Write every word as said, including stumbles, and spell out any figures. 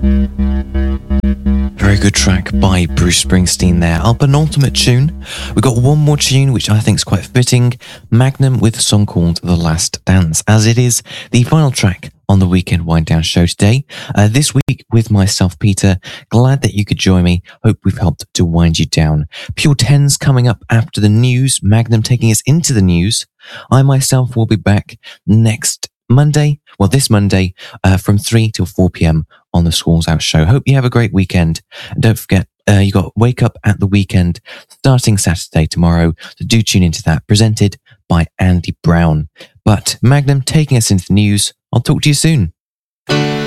Very good track by Bruce Springsteen there. Our penultimate tune. We got one more tune which I think is quite fitting. Magnum with a song called The Last Dance, as it is the final track on the Weekend Wind Down show today. Uh, this week with myself, Peter. Glad that you could join me. Hope we've helped to wind you down. Pure Tens coming up after the news. Magnum taking us into the news. I myself will be back next Monday, well this Monday, uh, from three till four p.m. on the Schools Out show. Hope you have a great weekend. And don't forget, uh, you got Wake Up at the Weekend starting Saturday tomorrow, so do tune into that, presented by Andy Brown. But Magnum taking us into the news. I'll talk to you soon.